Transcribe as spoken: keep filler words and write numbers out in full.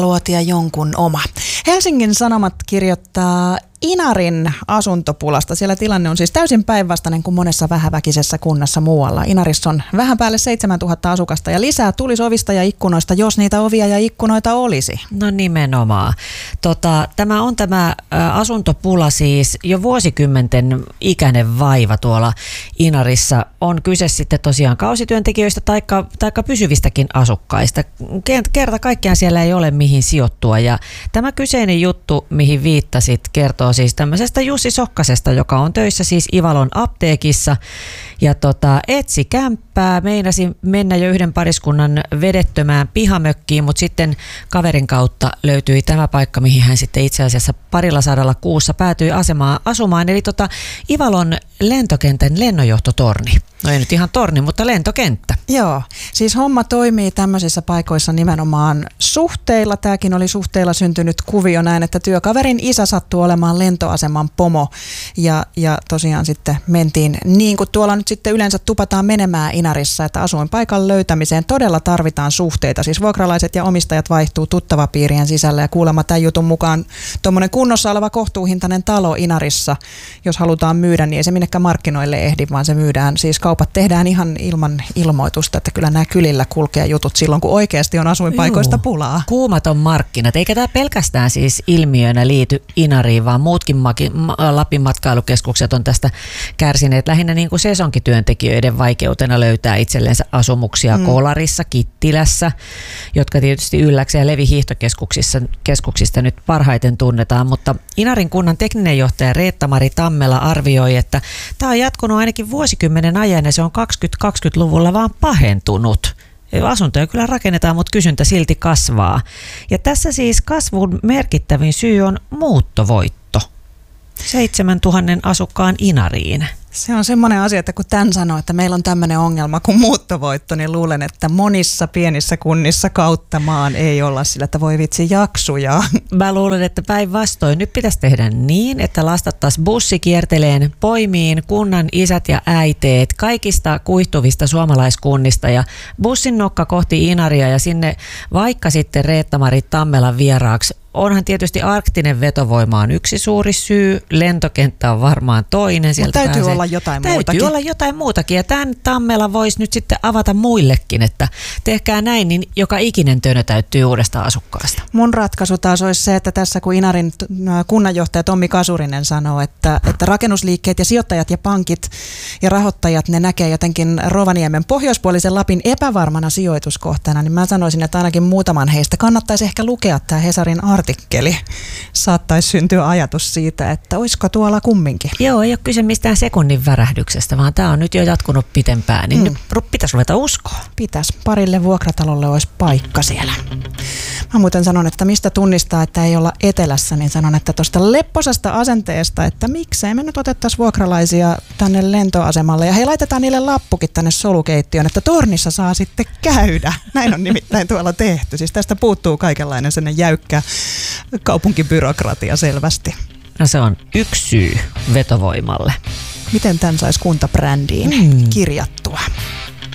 luotia jonkun oma. Helsingin Sanomat kirjoittaa Inarin asuntopulasta. Siellä tilanne on siis täysin päinvastainen kuin monessa vähäväkisessä kunnassa muualla. Inarissa on vähän päälle seitsemäntuhatta asukasta ja lisää tulisi ovista ja ikkunoista, jos niitä ovia ja ikkunoita olisi. No nimenomaan. Tota, tämä on tämä ä, asuntopula siis jo vuosikymmenten ikäinen vaiva tuolla Inarissa. On kyse sitten tosiaan kausityöntekijöistä taikka, taikka pysyvistäkin asukkaista. Kerta kaikkiaan siellä ei ole mihin sijoittua ja tämä kyseinen juttu, mihin viittasit, kertoo siis tämmöisestä Jussi Sokkasesta, joka on töissä siis Ivalon apteekissa ja tota, etsi kämppää, meinasi mennä jo yhden pariskunnan vedettömään pihamökkiin, mutta sitten kaverin kautta löytyi tämä paikka, mihin hän sitten itse asiassa parilla sadalla kuussa päätyi asemaan asumaan, eli tota Ivalon lentokentän lennonjohtotorni. No ei nyt ihan torni, mutta lentokenttä. Joo, siis homma toimii tämmöisissä paikoissa nimenomaan suhteilla. Tämäkin oli suhteilla syntynyt kuvio näin, että työkaverin isä sattuu olemaan lentoaseman pomo. Ja, ja tosiaan sitten mentiin niin kuin tuolla nyt sitten yleensä tupataan menemään Inarissa, että asuinpaikan löytämiseen todella tarvitaan suhteita. Siis vuokralaiset ja omistajat vaihtuu tuttavapiirien sisällä ja kuulemma tämän jutun mukaan tuommoinen kunnossa oleva kohtuuhintainen talo Inarissa, jos halutaan myydä, niin ei se minnekään markkinoille ehdi, vaan se myydään siis kaupat tehdään ihan ilman ilmoitusta, että kyllä nämä kylillä kulkee jutut silloin, kun oikeasti on asuinpaikoista Juu. pulaa. Kuumat on markkinat, eikä tämä pelkästään siis ilmiönä liity Inariin, vaan muutkin maki, Lapin matkailukeskukset on tästä kärsineet lähinnä niin kuin sesonkityöntekijöiden vaikeutena löytää itsellensä asumuksia mm. Kolarissa, Kittilässä, jotka tietysti Ylläksen ja Levi hiihtokeskuksissa keskuksista nyt parhaiten tunnetaan, mutta Inarin kunnan tekninen johtaja Reetta-Mari Tammela arvioi, että tämä on jatkunut ainakin vuosikymmenen ajan ja se on kaksikymmentä-kaksikymmentäluvulla vaan pahentunut. Asuntoja kyllä rakennetaan, mutta kysyntä silti kasvaa. Ja tässä siis kasvun merkittävin syy on muuttovoitto. Seitsemäntuhannen asukkaan Inariin. Se on semmoinen asia, että kun tämän sanoo, että meillä on tämmöinen ongelma kuin muuttovoitto, niin luulen, että monissa pienissä kunnissa kautta maan ei olla sillä, että voi vitsi jaksuja. Mä luulen, että päinvastoin nyt pitäisi tehdä niin, että lastattaisiin bussi kierteleen poimiin kunnan isät ja äiteet kaikista kuihtuvista suomalaiskunnista ja bussin nokka kohti Inaria ja sinne vaikka sitten Reetta-Mari Tammelan vieraaksi. Onhan tietysti arktinen vetovoima on yksi suuri syy, lentokenttä on varmaan toinen. Sieltä täytyy pääsee. olla jotain täytyy muutakin. Täytyy olla jotain muutakin ja tämän Tammela voisi nyt sitten avata muillekin, että tehkää näin, niin joka ikinen tönö täyttyy uudesta asukkaasta. Mun ratkaisu taas olisi se, että tässä kun Inarin kunnanjohtaja Tommi Kasurinen sanoo, että, että rakennusliikkeet ja sijoittajat ja pankit ja rahoittajat, ne näkee jotenkin Rovaniemen pohjoispuolisen Lapin epävarmana sijoituskohteena, niin mä sanoisin, että ainakin muutaman heistä kannattaisi ehkä lukea tämä Hesarin artikkeli. Saattaisi syntyä ajatus siitä, että olisiko tuolla kumminkin. Joo, ei ole kyse mistään sekunnin värähdyksestä, vaan tämä on nyt jo jatkunut pitempään, niin mm. nyt pitäisi ruveta uskoa. Pitäisi. Parille vuokratalolle olisi paikka siellä. Mä muuten sanon, että mistä tunnistaa, että ei olla etelässä, niin sanon, että tuosta lepposasta asenteesta, että miksei me nyt otettaisiin vuokralaisia tänne lentoasemalle ja he laitetaan niille lappukin tänne solukeittiöön, että tornissa saa sitten käydä. Näin on nimittäin tuolla tehty. Siis tästä puuttuu kaikenlainen sellainen jäykkä kaupunkibyrokratia selvästi. No se on yksi syy vetovoimalle. Miten tämän saisi kuntabrändiin mm. kirjattua?